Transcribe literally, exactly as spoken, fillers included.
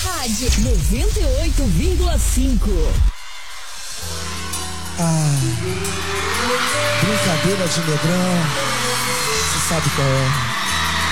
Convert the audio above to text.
Rádio noventa e oito vírgula cinco. Ah, brincadeira de negrão, você sabe qual é.